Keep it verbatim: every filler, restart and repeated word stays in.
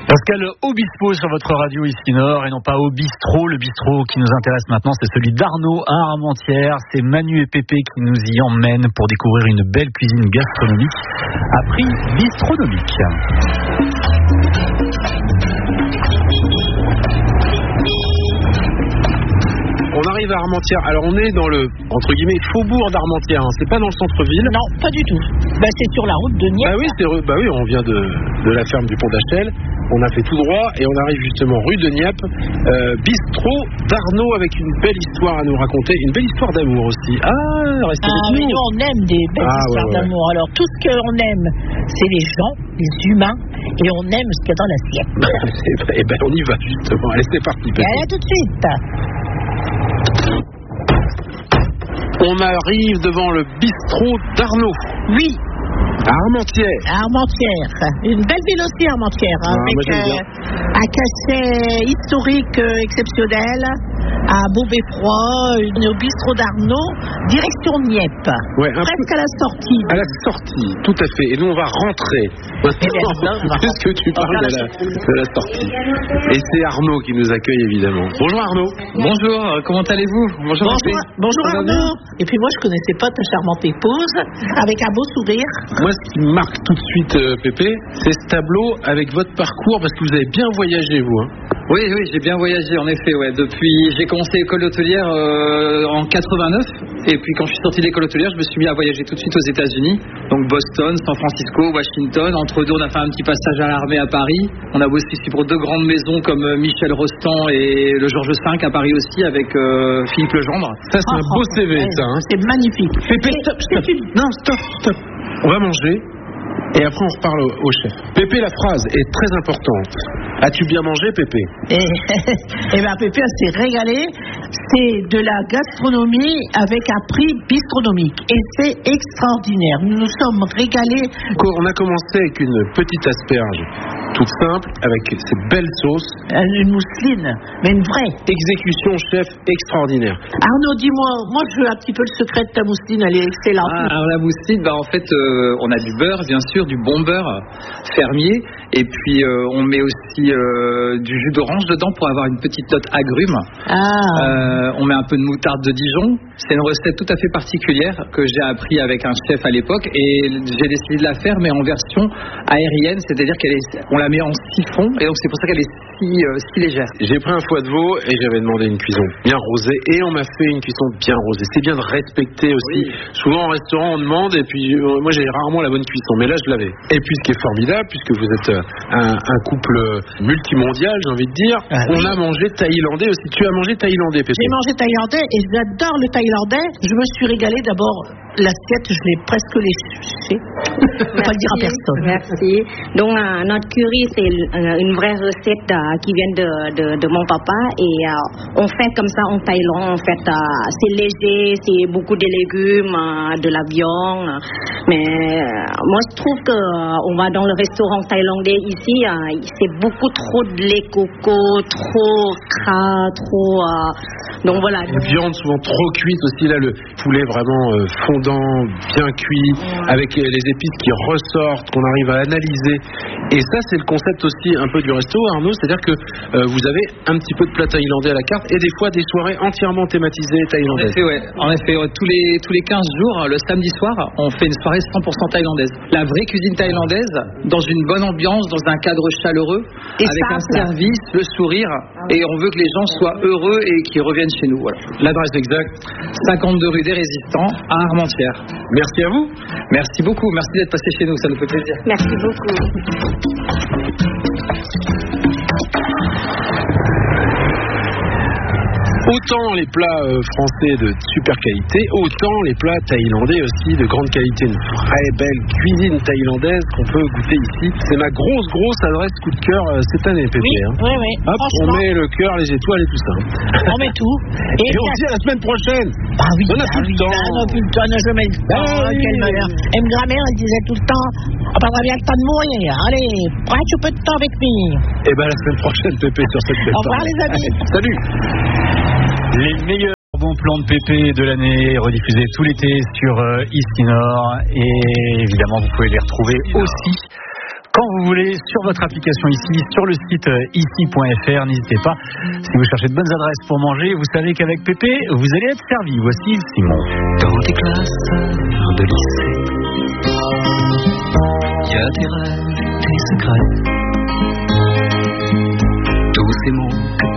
Pascal Obispo sur votre radio ici Nord et non pas au bistrot. Le bistrot qui nous intéresse maintenant, c'est celui d'Arnaud à Armentières. C'est Manu et Pépé qui nous y emmènent pour découvrir une belle cuisine gastronomique à prix bistronomique. On arrive à Armentières. Alors on est dans le, entre guillemets, faubourg d'Armentières. Hein. C'est pas dans le centre-ville. Non, pas du tout. Bah, c'est sur la route de Nieppe. Bah oui, c'est, bah oui, on vient de, de la ferme du Pont d'Achel. On a fait tout droit et on arrive justement rue de Nieppe. Euh, bistrot d'Arnaud avec une belle histoire à nous raconter. Une belle histoire d'amour aussi. Ah, restez ah, avec nous. Nous, on aime des belles ah, histoires ouais, ouais. d'amour. Alors, tout ce qu'on aime, c'est les gens, les humains, et on aime ce qu'il y a dans l'assiette. Eh ben, on y va justement. Allez, c'est parti. Pépé. Allez, à tout de suite. On arrive devant le bistrot d'Arnaud. Oui. À Armentières. À Armentières. Une belle ville aussi, Armentières. Ah, avec euh, un cachet historique euh, exceptionnel. À Beaubeffroi, au bistrot d'Arnaud, direction Nieppe. Ouais, presque à la sortie. À la sortie, tout à fait. Et nous, on va rentrer. Puisque tu parles de la, de la sortie. Et c'est Arnaud qui nous accueille, évidemment. Bonjour Arnaud. Bonjour, comment allez-vous? Bonjour, bonjour, bonjour Arnaud. Et puis moi, je connaissais pas ta charmante épouse, avec un beau sourire. Moi, ce qui me marque tout de suite, euh, Pépé, c'est ce tableau avec votre parcours, parce que vous avez bien voyagé, vous. Hein. Oui, oui, j'ai bien voyagé, en effet. Ouais. Depuis, j'ai commencé l'école hôtelière euh, en quatre-vingt-neuf, et puis quand je suis sorti de l'école hôtelière, je me suis mis à voyager tout de suite aux États-Unis, donc Boston, San Francisco, Washington. Entre deux, on a fait un petit passage à l'armée à Paris. On a bossé ici pour deux grandes maisons comme Michel Rostand et le Georges cinq à Paris aussi, avec euh, Philippe Legendre. Ça, c'est ah, un beau C V, ouais, ça. Hein. C'est magnifique. Pépé, stop, stop. Non, stop, stop. On va manger. Et après on reparle au, au chef. Pépé, la phrase est très importante. As-tu bien mangé, Pépé? Et, et bien Pépé s'est régalé. C'est de la gastronomie avec un prix bistronomique. Et c'est extraordinaire. Nous nous sommes régalés. On a commencé avec une petite asperge toute simple, avec ces belles sauces. Une mousseline, mais une vraie. Exécution, chef, extraordinaire. Arnaud, dis-moi, moi je veux un petit peu le secret de ta mousseline, elle est excellente. Ah, alors la mousseline, bah, en fait, euh, on a du beurre, bien sûr, du bon beurre fermier, et puis euh, on met aussi euh, du jus d'orange dedans pour avoir une petite note agrume. Ah. Euh, on met un peu de moutarde de Dijon. C'est une recette tout à fait particulière que j'ai appris avec un chef à l'époque, et j'ai décidé de la faire, mais en version aérienne, c'est-à-dire qu'elle est, on la met en siphon, et donc c'est pour ça qu'elle est si, euh, si légère. J'ai pris un foie de veau et j'avais demandé une cuisson bien rosée, et on m'a fait une cuisson bien rosée. C'est bien de respecter aussi. Oui. Souvent en restaurant on demande, et puis euh, moi j'ai rarement la bonne cuisson, mais là je l'avais. Et puis ce qui est formidable, puisque vous êtes un, un couple multimondial, j'ai envie de dire, ah, on oui. a mangé thaïlandais aussi. Tu as mangé thaïlandais, Pépé? J'ai mangé thaïlandais et j'adore le thaïlandais. Je me suis régalée. D'abord, l'assiette, je l'ai presque léchée. On ne pas le dire à personne. Merci. Donc euh, notre curry, c'est une vraie recette euh, qui vient de, de, de mon papa, et euh, on fait comme ça en Thaïlande. En fait, euh, c'est léger, c'est beaucoup de légumes, euh, de la viande. Mais euh, moi, je trouve que euh, on va dans le restaurant thaïlandais ici, euh, c'est beaucoup trop de lait coco, trop gras, trop. Euh, donc voilà. Une viande souvent trop cuite aussi. Là, le poulet vraiment euh, fondant, bien cuit, ouais. avec les épices qui ressortent, qu'on arrive à analyser. Et ça, c'est le concept aussi un peu du resto, Arnaud, c'est-à-dire que euh, vous avez un petit peu de plat thaïlandais à la carte, et des fois des soirées entièrement thématisées thaïlandaises. En effet, ouais. En effet, ouais. tous les tous les quinze jours, le samedi soir, on fait une soirée cent pour cent thaïlandaise. La vraie cuisine thaïlandaise, dans une bonne ambiance, dans un cadre chaleureux, et avec ça, un service, le sourire, et on veut que les gens soient heureux et qu'ils reviennent chez nous. Voilà. L'adresse exacte, cinquante-deux rue des Résistants à Armentières. Merci à vous. Merci beaucoup, merci d'être passé chez nous, ça nous fait plaisir. Merci beaucoup. Autant les plats euh, français de super qualité, autant les plats thaïlandais aussi de grande qualité. Une vraie belle cuisine thaïlandaise qu'on peut goûter ici. C'est ma grosse grosse adresse coup de cœur euh, cette année, Pépé. Oui, hein. oui, oui. Hop, on met le cœur, les étoiles et tout ça. On met tout. Et, et on se dit à la semaine prochaine. Bah oui, on n'a bah plus oui, le temps. On n'a plus le temps, on n'a jamais le temps. Bah oh, oui. Quel malheur. Et ma grand-mère, elle disait tout le temps, on prendra bien le temps de mourir. Allez, prends un peu de temps avec nous. Et ben la semaine prochaine, Pépé, sur cette belle. Au revoir les amis. Allez, salut. Les meilleurs bons plans de Pépé de l'année rediffusés tout l'été sur euh, Ici Nord, et évidemment vous pouvez les retrouver aussi quand vous voulez sur votre application ici, sur le site ici point f r. N'hésitez pas, si vous cherchez de bonnes adresses pour manger, vous savez qu'avec Pépé, vous allez être servi. Voici Simon. Dans tes classes de lycée, il y a tes rêves, tes secrets, tous ces mots que